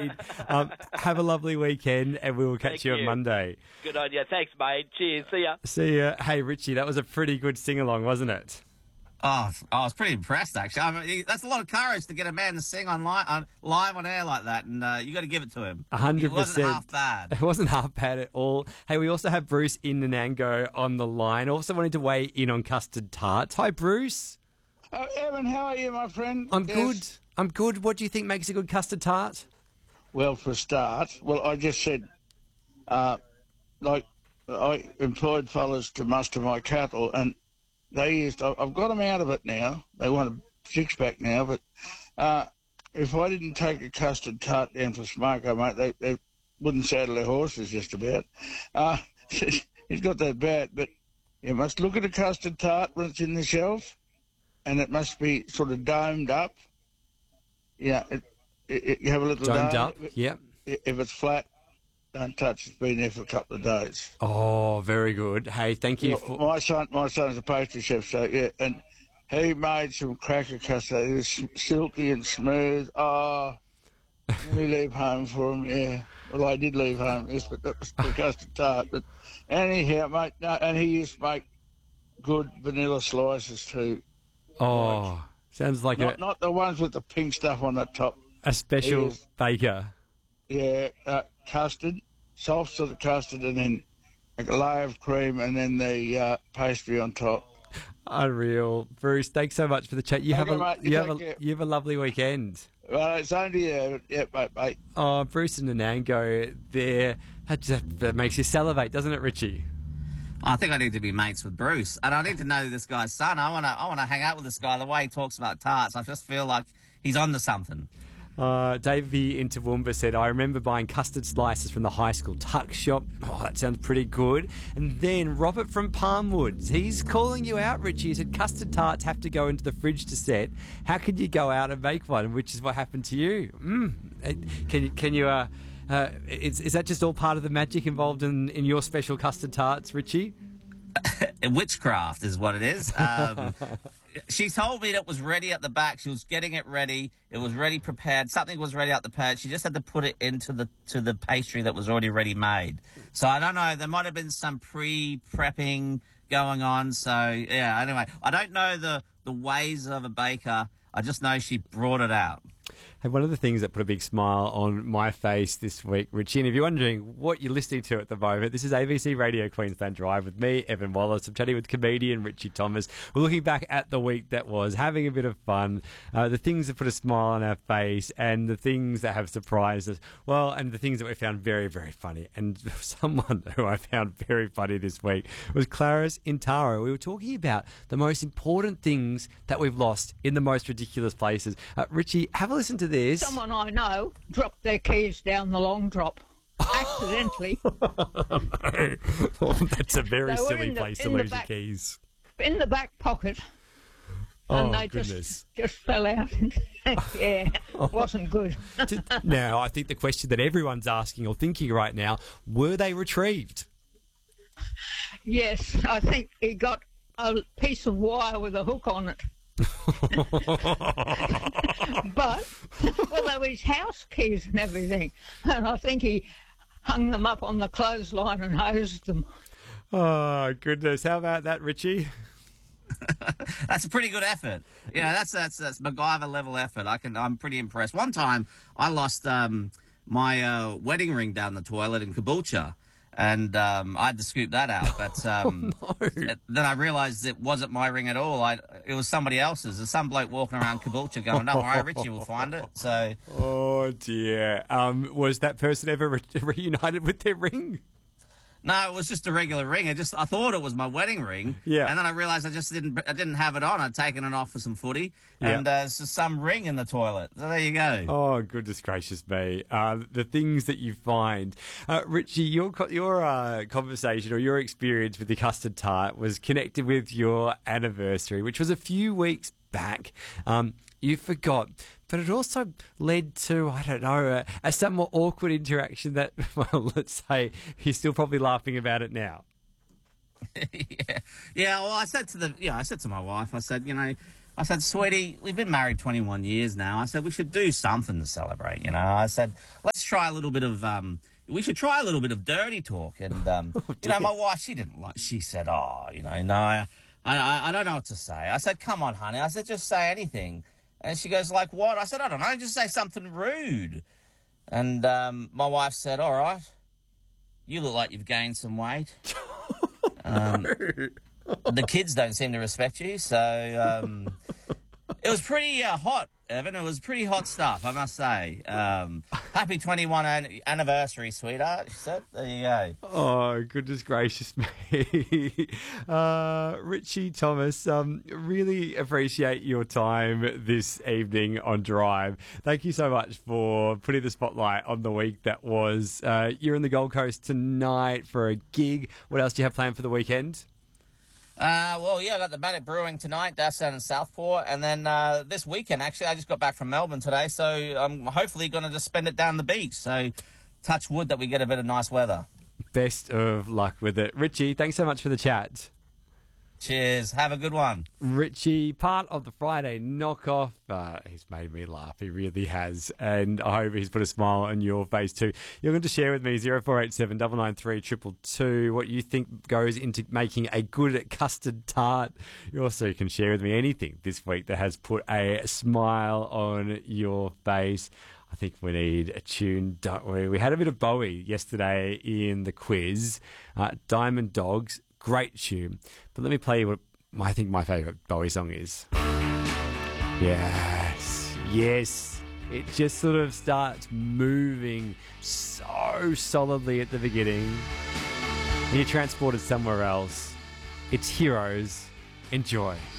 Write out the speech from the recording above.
indeed. Have a lovely weekend, and we will catch you on Monday. Good on you. Thanks, mate. Cheers. See ya. See ya. Hey, Richie, that was a pretty good sing-along, wasn't it? Oh, I was pretty impressed, actually. I mean, that's a lot of courage to get a man to sing live on air like that, and you got to give it to him. 100%. It wasn't half bad. It wasn't half bad at all. Hey, we also have Bruce in Nanango on the line. Also wanted to weigh in on custard tarts. Hi, Bruce. Evan, how are you, my friend? I'm good. I'm good. What do you think makes a good custard tart? Well, for a start, I just said, like, I employed fellas to muster my cattle, and they used. I've got them out of it now. They want a six-pack now, but if I didn't take a custard tart down for Smoko, mate, they wouldn't saddle their horses just about. He's got that bad, but you must look at a custard tart when it's in the shelf, and it must be sort of domed up. Yeah, you have a little domed up. Yep. If it's flat, don't touch. It's been there for a couple of days. Oh, very good. Hey, thank you. My son's a pastry chef, so yeah, and he made some cracker custard. It was silky and smooth. Oh, we leave home for him. Yeah, well, I did leave home. Yes, but that was the custard tart. But anyhow, mate, no, and he used to make good vanilla slices too. Oh, sounds like not the ones with the pink stuff on the top. A special baker. Yeah, custard, soft sort of custard, and then a layer of cream, and then the pastry on top. Unreal. Bruce, thanks so much for the chat. You have a lovely weekend. Well, it's only mate. Oh, Bruce and Nanango there. That makes you salivate, doesn't it, Richie? I think I need to be mates with Bruce, and I need to know this guy's son. I want to hang out with this guy. The way he talks about tarts, I just feel like he's onto something. Davey in Toowoomba said, I remember buying custard slices from the high school tuck shop. Oh, that sounds pretty good. And then Robert from Palmwoods, he's calling you out, Richie. He said, custard tarts have to go into the fridge to set. How could you go out and make one? Which is what happened to you. Can you is that just all part of the magic involved in your special custard tarts, Richie? Witchcraft is what it is. She told me that it was ready at the back. She was getting it ready. It was ready, prepared. Something was ready at the pad. She just had to put it into the pastry that was already ready made. So I don't know. There might have been some pre-prepping going on. So yeah. Anyway, I don't know the ways of a baker. I just know she brought it out. Hey, one of the things that put a big smile on my face this week, Richie, and if you're wondering what you're listening to at the moment, this is ABC Radio Queensland Drive with me, Evan Wallace. I'm chatting with comedian Richie Thomas. We're looking back at the week that was, having a bit of fun, the things that put a smile on our face and the things that have surprised us, well, and the things that we found very, very funny. And someone who I found very funny this week was Clarice in Taro. We were talking about the most important things that we've lost in the most ridiculous places. Richie, have a listen to this. Someone I know dropped their keys down the long drop accidentally. That's a very silly place to lose your keys. In the back pocket. And they just fell out. Yeah, it wasn't good. Now, I think the question that everyone's asking or thinking right now, were they retrieved? Yes, I think he got a piece of wire with a hook on it. But, well, they were his house keys and everything. And I think he hung them up on the clothesline and hosed them. Oh, goodness. How about that, Richie? That's a pretty good effort. Yeah, that's MacGyver level effort. I'm pretty impressed. One time I lost my wedding ring down the toilet in Caboolture. And I had to scoop that out, but then I realised it wasn't my ring at all. It was somebody else's. There's some bloke walking around Caboolture going, "Don't worry, Richie will find it." So, oh dear. Was that person ever reunited with their ring? No, it was just a regular ring. I thought it was my wedding ring. Yeah. And then I realised I didn't have it on. I'd taken it off for some footy. And there's just some ring in the toilet. So there you go. Oh, goodness gracious me. The things that you find. Richie, your conversation or your experience with the custard tart was connected with your anniversary, which was a few weeks back. You forgot. But it also led to, I don't know, a somewhat awkward interaction that, well, let's say you're still probably laughing about it now. Yeah. Well, I said to my wife, I said, I said, sweetie, we've been married 21 years now. I said, we should do something to celebrate, you know. I said, let's try a little bit of, we should try a little bit of dirty talk. And, you know, my wife, she said, oh, you know, no, I don't know what to say. I said, come on, honey. I said, just say anything. And she goes, like what? I said, I don't know, just say something rude. And my wife said, all right, you look like you've gained some weight. The kids don't seem to respect you, so it was pretty hot, Evan. It was pretty hot stuff, I must say. Happy 21 anniversary, sweetheart, she said. There you go. Oh, goodness gracious me. Richie Thomas, really appreciate your time this evening on Drive. Thank you so much for putting the spotlight on the week that was. You're in the Gold Coast tonight for a gig. What else do you have planned for the weekend? Well, yeah, I got the Bannock Brewing tonight. That's down in Southport. And then this weekend, actually, I just got back from Melbourne today, so I'm hopefully going to just spend it down the beach. So touch wood that we get a bit of nice weather. Best of luck with it. Richie, thanks so much for the chat. Cheers. Have a good one. Richie, part of the Friday knockoff. He's made me laugh. He really has. And I hope he's put a smile on your face too. You're going to share with me 0487 993 222 what you think goes into making a good custard tart. You also can share with me anything this week that has put a smile on your face. I think we need a tune, don't we? We had a bit of Bowie yesterday in the quiz. Diamond Dogs. Great tune. But let me play you what I think my favourite Bowie song is. Yes. It just sort of starts moving so solidly at the beginning. And you're transported somewhere else. It's Heroes. Enjoy.